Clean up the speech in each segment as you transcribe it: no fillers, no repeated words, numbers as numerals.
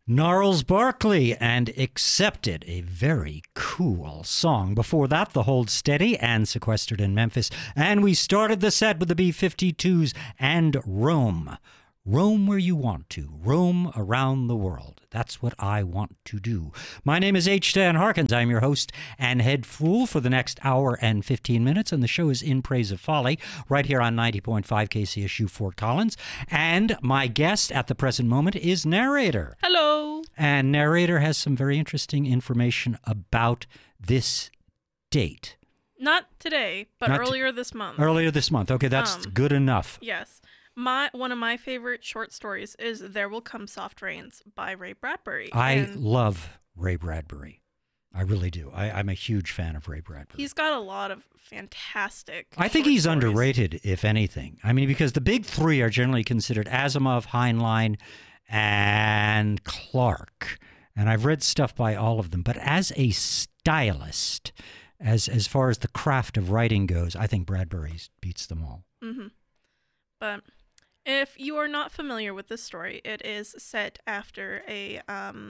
Gnarls Barkley and Accepted, a very cool song. Before that, The Hold Steady and Sequestered in Memphis. And we started the set with the B-52s and Roam. Roam where you want to. Roam around the world. That's what I want to do. My name is H. Dan Harkins. I'm your host and head fool for the next hour and 15 minutes. And the show is In Praise of Folly, right here on 90.5 KCSU Fort Collins. And my guest at the present moment is Narrator. Hello. And Narrator has some very interesting information about this date. Not today, but earlier this month. Earlier this month. Okay, that's good enough. Yes. One of my favorite short stories is There Will Come Soft Rains by Ray Bradbury. I love Ray Bradbury. I really do. I'm a huge fan of Ray Bradbury. He's got a lot of fantastic I think he's underrated, if anything. I mean, because the big three are generally considered Asimov, Heinlein, and Clarke. And I've read stuff by all of them. But as a stylist, as far as the craft of writing goes, I think Bradbury beats them all. Mm-hmm. But if you are not familiar with this story, it is set after a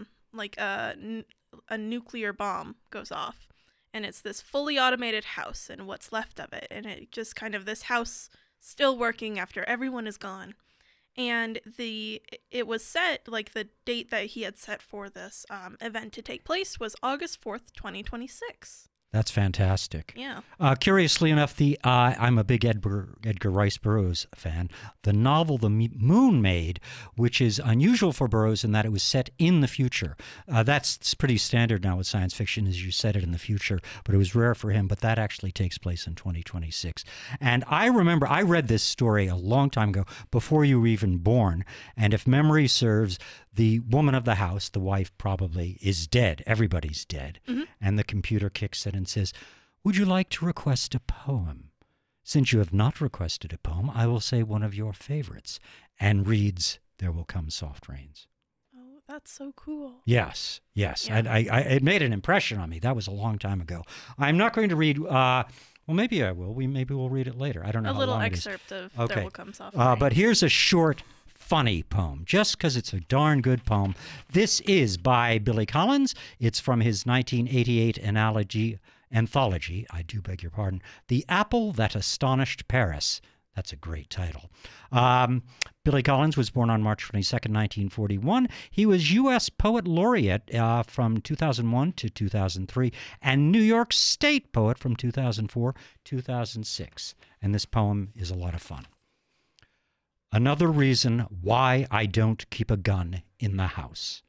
nuclear bomb goes off, and it's this fully automated house and what's left of it, and it just kind of this house still working after everyone is gone. And it was set, like the date that he had set for this event to take place was August 4th, 2026. That's fantastic. Yeah. Curiously enough, I'm a big Edgar Rice Burroughs fan. The novel The Moon Maid, which is unusual for Burroughs in that it was set in the future. That's pretty standard now with science fiction, is you set it in the future, but it was rare for him. But that actually takes place in 2026. And I remember I read this story a long time ago, before you were even born. And if memory serves, the woman of the house, the wife probably, is dead. Everybody's dead. Mm-hmm. And the computer kicks in and says, "Would you like to request a poem? Since you have not requested a poem, I will say one of your favorites," and reads There Will Come Soft Rains. Oh, that's so cool. Yes. Yeah. It made an impression on me. That was a long time ago. I'm not going to read... well, maybe I will. Maybe we'll read it later. I don't know. A little excerpt of There Will Come Soft Rains. But here's a short, funny poem, just because it's a darn good poem. This is by Billy Collins. It's from his 1988 anthology, I do beg your pardon, The Apple That Astonished Paris. That's a great title. Billy Collins was born on March 22nd, 1941. He was U.S. Poet Laureate from 2001 to 2003 and New York State Poet from 2004 to 2006. And this poem is a lot of fun. Another reason why I don't keep a gun in the house.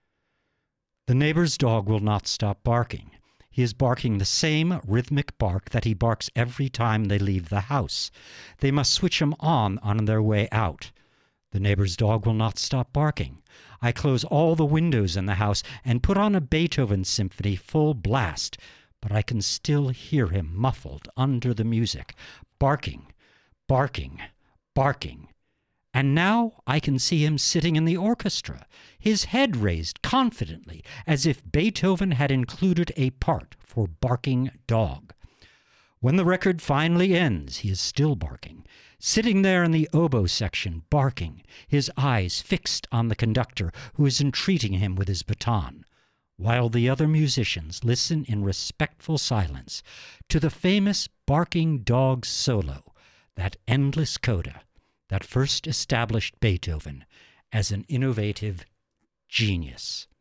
The neighbor's dog will not stop barking. He is barking the same rhythmic bark that he barks every time they leave the house. They must switch him on their way out. The neighbor's dog will not stop barking. I close all the windows in the house and put on a Beethoven symphony full blast, but I can still hear him muffled under the music, barking, barking, barking. And now I can see him sitting in the orchestra, his head raised confidently, as if Beethoven had included a part for barking dog. When the record finally ends, he is still barking, sitting there in the oboe section, barking, his eyes fixed on the conductor who is entreating him with his baton, while the other musicians listen in respectful silence to the famous barking dog solo, that endless coda that first established Beethoven as an innovative genius.